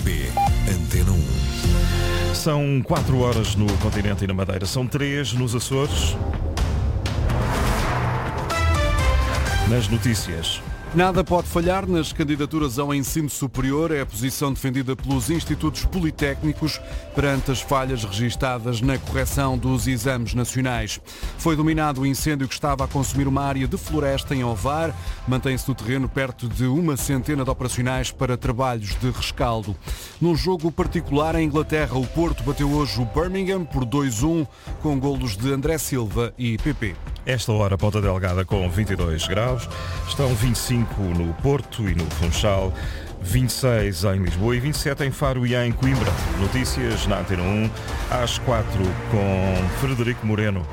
RTP Antena 1. São 4 horas no continente e na Madeira. São 3 nos Açores. Nas notícias. Nada pode falhar nas candidaturas ao ensino superior. É a posição defendida pelos institutos politécnicos perante as falhas registadas na correção dos exames nacionais. Foi dominado o incêndio que estava a consumir uma área de floresta em Ovar. Mantém-se no terreno perto de uma centena de operacionais para trabalhos de rescaldo. Num jogo particular em Inglaterra, o Porto bateu hoje o Birmingham por 2-1 com golos de André Silva e PP. Esta hora, Ponta Delgada com 22 graus. Estão 25 no Porto e no Funchal, 26 em Lisboa e 27 em Faro e em Coimbra. Notícias na Antena 1, às 4 com Frederico Moreno.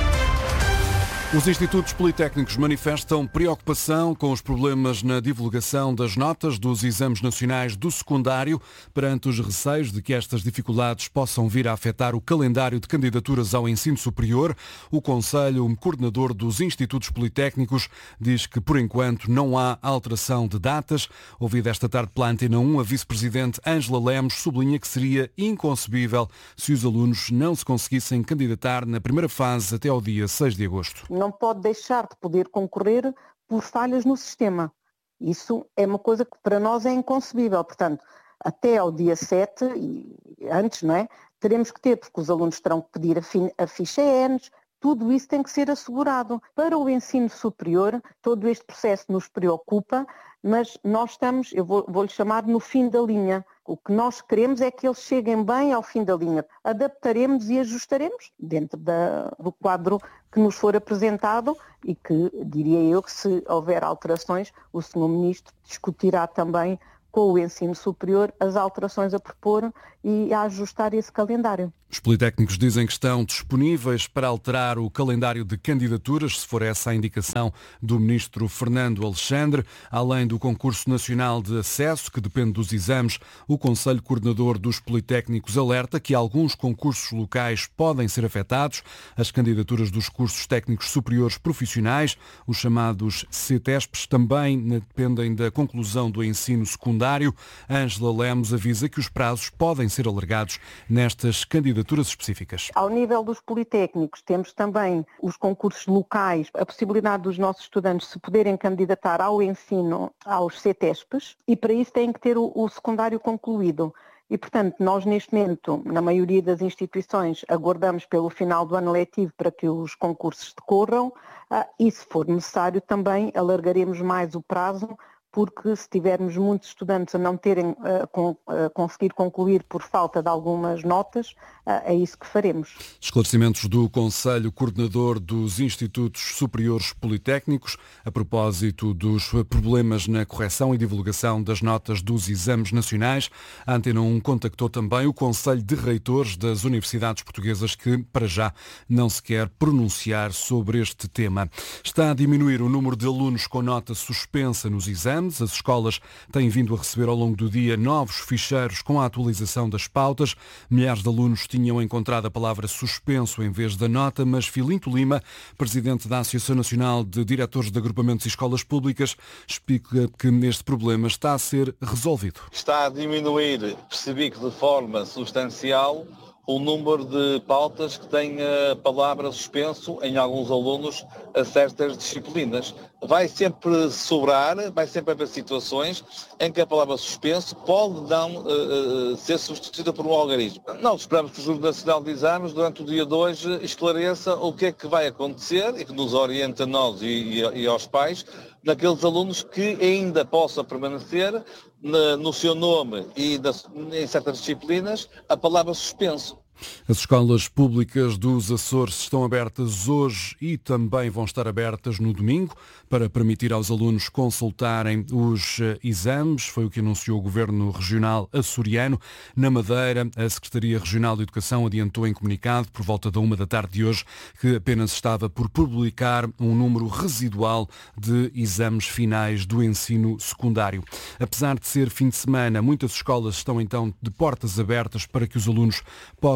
Os institutos politécnicos manifestam preocupação com os problemas na divulgação das notas dos exames nacionais do secundário, perante os receios de que estas dificuldades possam vir a afetar o calendário de candidaturas ao ensino superior. O Conselho Coordenador dos Institutos Politécnicos diz que, por enquanto, não há alteração de datas. Ouvida esta tarde pela Antena 1, a vice-presidente Ângela Lemos sublinha que seria inconcebível se os alunos não se conseguissem candidatar na primeira fase até ao dia 6 de agosto. Não pode deixar de poder concorrer por falhas no sistema. Isso é uma coisa que para nós é inconcebível. Portanto, até ao dia 7, e antes, não é? Teremos que ter, porque os alunos terão que pedir a ficha ENES, tudo isso tem que ser assegurado. Para o ensino superior, todo este processo nos preocupa, mas nós estamos, eu vou-lhe chamar, no fim da linha. O que nós queremos é que eles cheguem bem ao fim da linha. Adaptaremos e ajustaremos dentro do quadro que nos for apresentado e que, diria eu, que se houver alterações, o Sr. Ministro discutirá também com o ensino superior as alterações a propor e a ajustar esse calendário. Os politécnicos dizem que estão disponíveis para alterar o calendário de candidaturas, se for essa a indicação do ministro Fernando Alexandre. Além do concurso nacional de acesso, que depende dos exames, o Conselho Coordenador dos Politécnicos alerta que alguns concursos locais podem ser afetados. As candidaturas dos cursos técnicos superiores profissionais, os chamados CTESPs, também dependem da conclusão do ensino secundário. Ângela Lemos avisa que os prazos podem ser alargados nestas candidaturas específicas. Ao nível dos politécnicos, temos também os concursos locais, a possibilidade dos nossos estudantes se poderem candidatar ao ensino, aos CTESPs, e para isso têm que ter o secundário concluído. E, portanto, nós neste momento, na maioria das instituições, aguardamos pelo final do ano letivo para que os concursos decorram e, se for necessário, também alargaremos mais o prazo, porque se tivermos muitos estudantes a não terem conseguir concluir por falta de algumas notas, é isso que faremos. Esclarecimentos do Conselho Coordenador dos Institutos Superiores Politécnicos a propósito dos problemas na correção e divulgação das notas dos exames nacionais. A Antena 1 contactou também o Conselho de Reitores das Universidades Portuguesas, que, para já, não se quer pronunciar sobre este tema. Está a diminuir o número de alunos com nota suspensa nos exames. As escolas têm vindo a receber ao longo do dia novos ficheiros com a atualização das pautas. Milhares de alunos tinham encontrado a palavra suspenso em vez da nota, mas Filinto Lima, presidente da Associação Nacional de Diretores de Agrupamentos e Escolas Públicas, explica que este problema está a ser resolvido. Está a diminuir, percebi que de forma substancial, o número de pautas que têm a palavra suspenso em alguns alunos a certas disciplinas. Vai sempre sobrar, vai sempre haver situações em que a palavra suspenso pode não ser substituída por um algarismo. Nós esperamos que o Júri Nacional de Exames, durante o dia de hoje, esclareça o que é que vai acontecer e que nos oriente a nós e aos pais, naqueles alunos que ainda possam permanecer no seu nome e em certas disciplinas a palavra suspenso. As escolas públicas dos Açores estão abertas hoje e também vão estar abertas no domingo para permitir aos alunos consultarem os exames. Foi o que anunciou o Governo Regional açoriano. Na Madeira, a Secretaria Regional de Educação adiantou em comunicado, por volta da 1 da tarde de hoje, que apenas estava por publicar um número residual de exames finais do ensino secundário. Apesar de ser fim de semana, muitas escolas estão então de portas abertas para que os alunos possam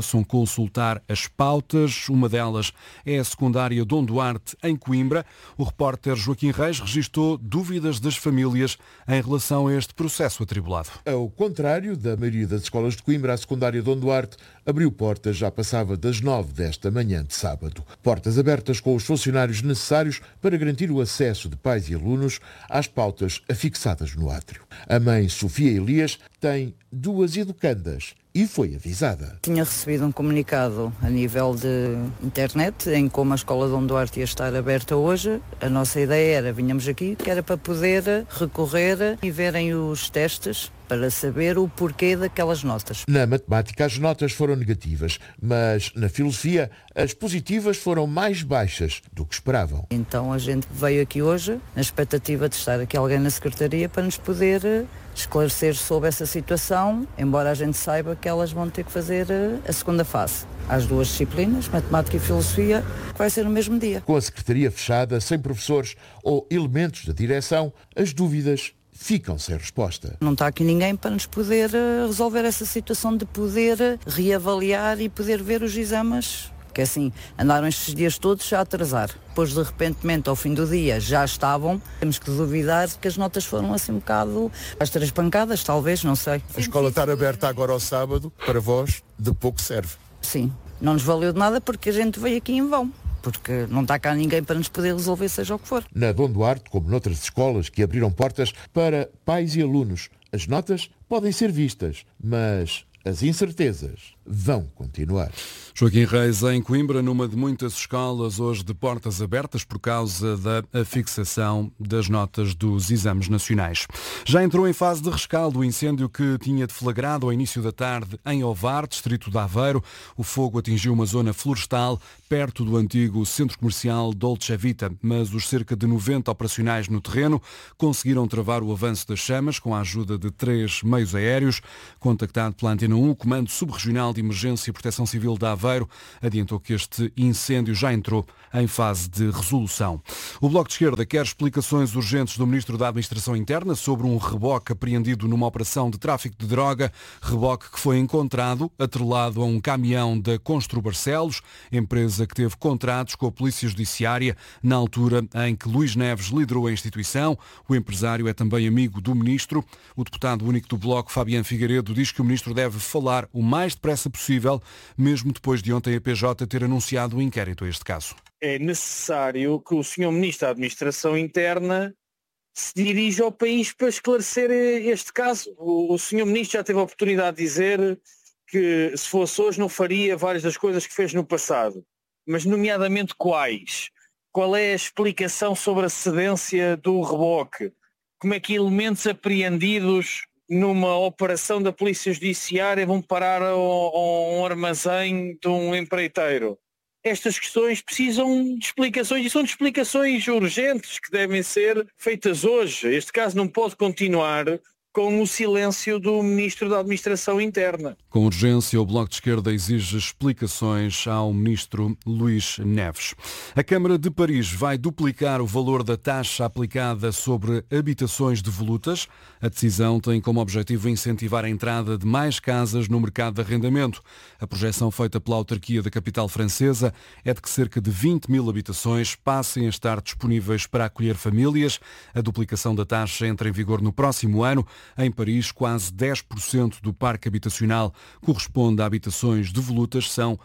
possam consultar as pautas. Uma delas é a secundária Dom Duarte, em Coimbra. O repórter Joaquim Reis registou dúvidas das famílias em relação a este processo atribulado. Ao contrário da maioria das escolas de Coimbra, a secundária Dom Duarte abriu portas já passava das 9 desta manhã de sábado. Portas abertas com os funcionários necessários para garantir o acesso de pais e alunos às pautas afixadas no átrio. A mãe Sofia Elias tem 2 educandas e foi avisada. Tinha recebido um comunicado a nível de internet em como a escola Dom Duarte ia estar aberta hoje. A nossa ideia era, vinhamos aqui, que era para poder recorrer e verem os testes para saber o porquê daquelas notas. Na matemática as notas foram negativas, mas na filosofia as positivas foram mais baixas do que esperavam. Então a gente veio aqui hoje na expectativa de estar aqui alguém na secretaria para nos poder esclarecer sobre essa situação, embora a gente saiba que elas vão ter que fazer a segunda fase. Às 2 disciplinas, matemática e filosofia, que vai ser no mesmo dia. Com a secretaria fechada, sem professores ou elementos da direção, as dúvidas ficam sem resposta. Não está aqui ninguém para nos poder resolver essa situação de poder reavaliar e poder ver os exames. Porque assim, andaram estes dias todos a atrasar. Depois, de repentemente, ao fim do dia, já estavam. Temos que duvidar que as notas foram assim um bocado às 3 pancadas, talvez, não sei. A escola estar aberta agora ao sábado, para vós, de pouco serve. Sim, não nos valeu de nada porque a gente veio aqui em vão. Porque não está cá ninguém para nos poder resolver, seja o que for. Na Dom Duarte, como noutras escolas que abriram portas para pais e alunos, as notas podem ser vistas, mas as incertezas vão continuar. Joaquim Reis, em Coimbra, numa de muitas escolas, hoje de portas abertas por causa da fixação das notas dos exames nacionais. Já entrou em fase de rescaldo o incêndio que tinha deflagrado ao início da tarde em Ovar, distrito de Aveiro. O fogo atingiu uma zona florestal perto do antigo centro comercial Dolce Vita, mas os cerca de 90 operacionais no terreno conseguiram travar o avanço das chamas com a ajuda de 3 meios aéreos. Contactado pela Antena 1, o Comando Subregional de Emergência e Proteção Civil de Aveiro adiantou que este incêndio já entrou em fase de resolução. O Bloco de Esquerda quer explicações urgentes do Ministro da Administração Interna sobre um reboque apreendido numa operação de tráfico de droga, reboque que foi encontrado atrelado a um caminhão da Constru Barcelos, empresa que teve contratos com a Polícia Judiciária na altura em que Luís Neves liderou a instituição. O empresário é também amigo do Ministro. O deputado único do Bloco, Fabiano Figueiredo, diz que o Ministro deve falar o mais depressa possível, mesmo depois de ontem a PJ ter anunciado um inquérito a este caso. É necessário que o Sr. Ministro da Administração Interna se dirija ao país para esclarecer este caso. O Sr. Ministro já teve a oportunidade de dizer que se fosse hoje não faria várias das coisas que fez no passado, mas nomeadamente quais? Qual é a explicação sobre a cedência do reboque? Como é que elementos apreendidos numa operação da Polícia Judiciária vão parar a um armazém de um empreiteiro? Estas questões precisam de explicações e são de explicações urgentes que devem ser feitas hoje. Este caso não pode continuar com o silêncio do Ministro da Administração Interna. Com urgência, o Bloco de Esquerda exige explicações ao Ministro Luís Neves. A Câmara de Paris vai duplicar o valor da taxa aplicada sobre habitações devolutas. A decisão tem como objetivo incentivar a entrada de mais casas no mercado de arrendamento. A projeção feita pela autarquia da capital francesa é de que cerca de 20 mil habitações passem a estar disponíveis para acolher famílias. A duplicação da taxa entra em vigor no próximo ano. Em Paris, quase 10% do parque habitacional corresponde a habitações devolutas, são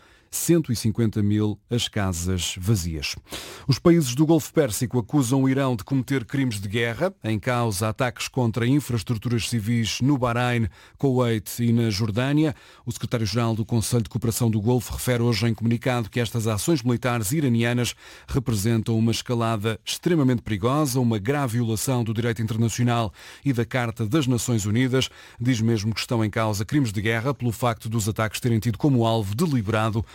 150 mil as casas vazias. Os países do Golfo Pérsico acusam o Irão de cometer crimes de guerra, em causa ataques contra infraestruturas civis no Bahrein, Kuwait e na Jordânia. O secretário-geral do Conselho de Cooperação do Golfo refere hoje em comunicado que estas ações militares iranianas representam uma escalada extremamente perigosa, uma grave violação do direito internacional e da Carta das Nações Unidas. Diz mesmo que estão em causa crimes de guerra pelo facto dos ataques terem tido como alvo deliberado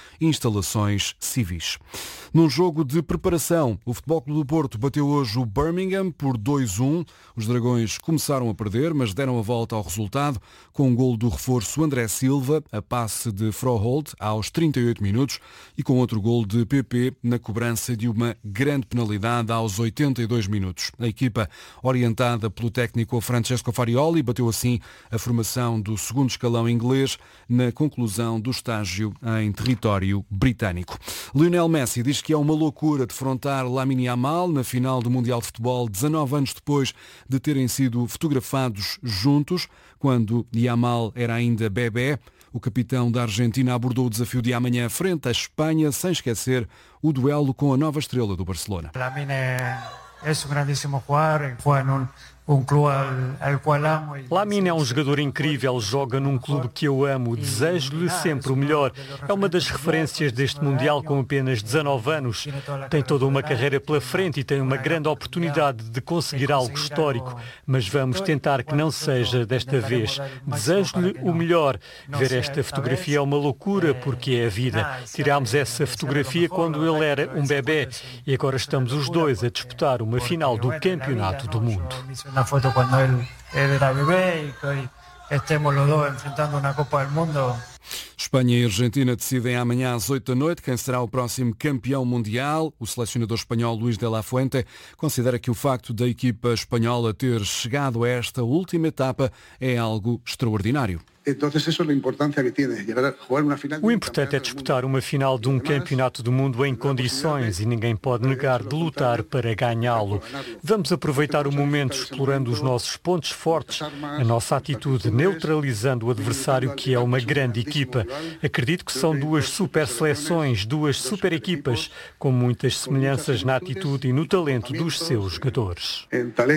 instalações civis. Num jogo de preparação, o Futebol Clube do Porto bateu hoje o Birmingham por 2-1. Os Dragões começaram a perder, mas deram a volta ao resultado com um golo do reforço André Silva, a passe de Froholt aos 38 minutos e com outro golo de PP na cobrança de uma grande penalidade aos 82 minutos. A equipa, orientada pelo técnico Francesco Farioli, bateu assim a formação do segundo escalão inglês na conclusão do estágio em território britânico. Lionel Messi diz que é uma loucura defrontar Lamine Yamal na final do Mundial de Futebol 19 anos depois de terem sido fotografados juntos, quando Yamal era ainda bebé. O capitão da Argentina abordou o desafio de amanhã frente à Espanha, sem esquecer o duelo com a nova estrela do Barcelona. Lamine é um grandíssimo jogador, juega um clube ao qual amo. Lamine é um jogador incrível, joga num clube que eu amo, desejo-lhe sempre o melhor. É uma das referências deste Mundial com apenas 19 anos. Tem toda uma carreira pela frente e tem uma grande oportunidade de conseguir algo histórico, mas vamos tentar que não seja desta vez. Desejo-lhe o melhor. Ver esta fotografia é uma loucura porque é a vida. Tirámos essa fotografia quando ele era um bebê e agora estamos os dois a disputar uma final do Campeonato do Mundo. Una foto cuando él era bebé y que hoy estemos los dos enfrentando una Copa del Mundo. Espanha e Argentina decidem amanhã às 8 da noite quem será o próximo campeão mundial. O selecionador espanhol Luís de la Fuente considera que o facto da equipa espanhola ter chegado a esta última etapa é algo extraordinário. O importante é disputar uma final de um campeonato do mundo em condições e ninguém pode negar de lutar para ganhá-lo. Vamos aproveitar o momento explorando os nossos pontos fortes, a nossa atitude neutralizando o adversário, que é uma grande equipa. Acredito que são duas super seleções, duas super equipas, com muitas semelhanças na atitude e no talento dos seus jogadores.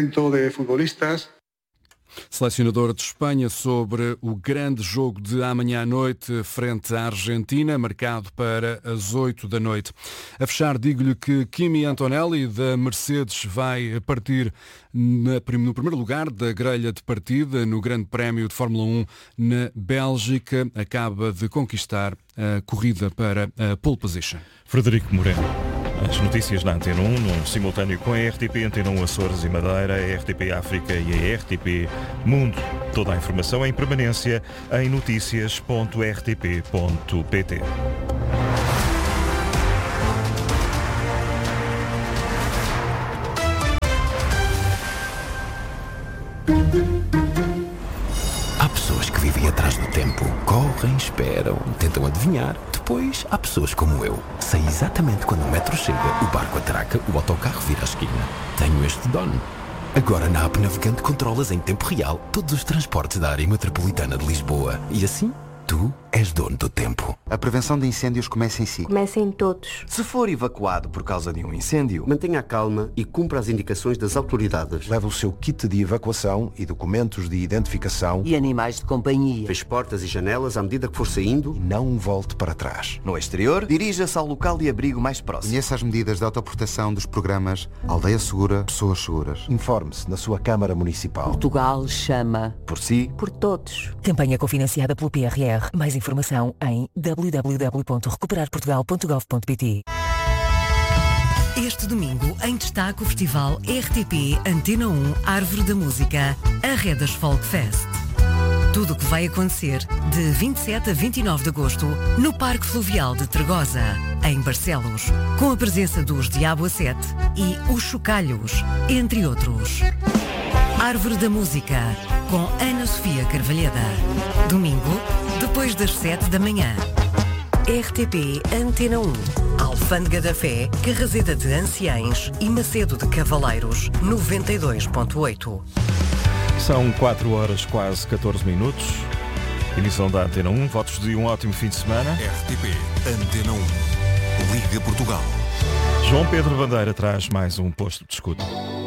Selecionador de Espanha sobre o grande jogo de amanhã à noite frente à Argentina, marcado para as 8 da noite. A fechar, digo-lhe que Kimi Antonelli da Mercedes vai partir no primeiro lugar da grelha de partida no Grande Prémio de Fórmula 1 na Bélgica. Acaba de conquistar a corrida para a pole position. Frederico Moreno. As notícias na Antena 1, num simultâneo com a RTP Antena 1 Açores e Madeira, a RTP África e a RTP Mundo. Toda a informação em permanência em noticias.rtp.pt. Há pessoas que vivem atrás do tempo, correm, esperam, tentam adivinhar. Depois há pessoas como eu. Sei exatamente quando o metro chega, o barco atraca, o autocarro vira a esquina. Tenho este dono. Agora na app Navegante controlas em tempo real todos os transportes da área metropolitana de Lisboa. E assim, tu és dono do tempo. A prevenção de incêndios começa em si. Começa em todos. Se for evacuado por causa de um incêndio, mantenha a calma e cumpra as indicações das autoridades. Leve o seu kit de evacuação e documentos de identificação. E animais de companhia. Feche portas e janelas à medida que for saindo. E não volte para trás. No exterior, dirija-se ao local de abrigo mais próximo. Conheça as medidas de autoproteção dos programas Aldeia Segura, Pessoas Seguras. Informe-se na sua Câmara Municipal. Portugal chama. Por si. Por todos. Campanha cofinanciada pelo PRR. Mais informação em www.recuperarportugal.gov.pt. Este domingo, em destaque, o festival RTP Antena 1 Árvore da Música, a Redas Folk Fest. Tudo o que vai acontecer de 27 a 29 de agosto no Parque Fluvial de Tregosa, em Barcelos, com a presença dos Diabo a 7 e os Chocalhos, entre outros. Árvore da Música, com Ana Sofia Carvalheda. Domingo, depois das 7 da manhã. RTP Antena 1. Alfândega da Fé, Carraseda de Anciães e Macedo de Cavaleiros, 92.8. São 4 horas, quase 14 minutos. Emissão da Antena 1. Votos de um ótimo fim de semana. RTP Antena 1. Liga Portugal. João Pedro Bandeira traz mais um posto de escuta.